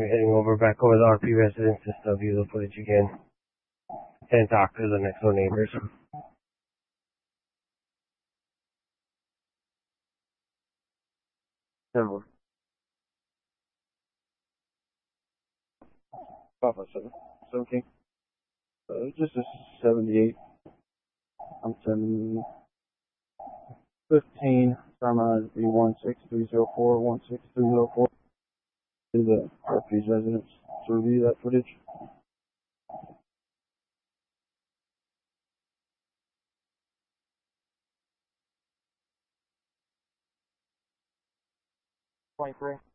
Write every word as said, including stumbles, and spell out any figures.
We're heading over back over the R P residence to still view the footage again and talk to the next door neighbors. Number. Papa seven. seventeen. Uh, just a seventy-eight. I'm seven. fifteen. Starmine would be one six three zero four, one six three zero four. To the R P's residence to review that footage. twenty-three.